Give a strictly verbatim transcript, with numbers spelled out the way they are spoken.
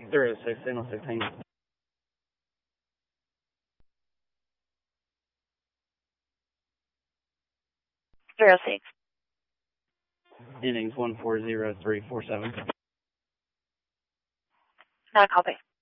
Zero six, signal sixteen. Zero six. Innings one four zero three four seven. Not a copy.